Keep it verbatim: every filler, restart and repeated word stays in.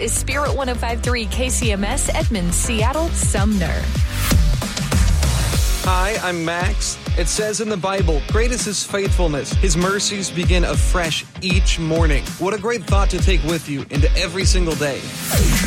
is Spirit one oh five point three K C M S, Edmond, Seattle, Sumner. Hi, I'm Max. It says in the Bible, great is his faithfulness. His mercies begin afresh each morning. What a great thought to take with you into every single day.